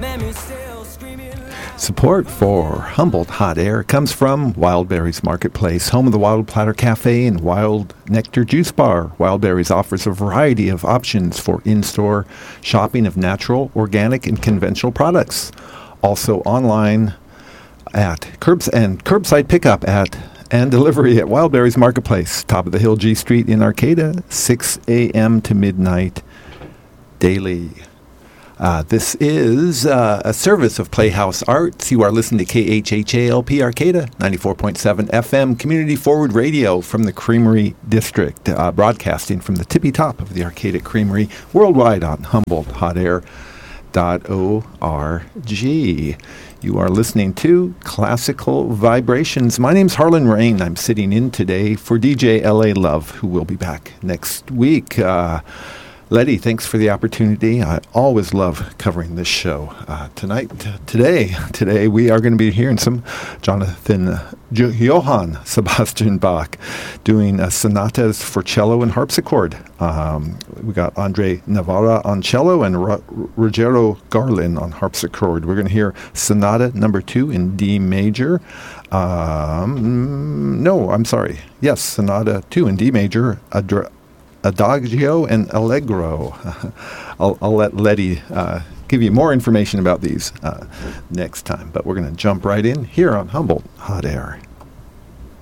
Support for Humboldt Hot Air comes from Wildberries Marketplace, home of the Wild Platter Cafe and Wild Nectar Juice Bar. Wildberries offers a variety of options for in-store shopping of natural, organic, and conventional products. Also online at curbside pickup at and delivery at Wildberries Marketplace, top of the hill, G Street in Arcata, 6 a.m. to midnight daily. This is a service of Playhouse Arts. You are listening to KHHALP Arcata, 94.7 FM, Community Forward Radio from the Creamery District, broadcasting from the tippy top of the Arcata Creamery, worldwide on HumboldtHotAir.org. You are listening to Classical Vibrations. My name's Harlan Rain. I'm sitting in today for DJ L.A. Love, who will be back next week. Letty, thanks for the opportunity. I always love covering this show. Today we are going to be hearing some Johann Sebastian Bach doing sonatas for cello and harpsichord. We got Andre Navarra on cello and Rogero Garlin on harpsichord. We're going to hear Sonata number 2 in D major. Yes, Sonata 2 in D major. Adagio and Allegro. I'll let Letty give you more information about these next time, but we're going to jump right in here on Humboldt Hot Air.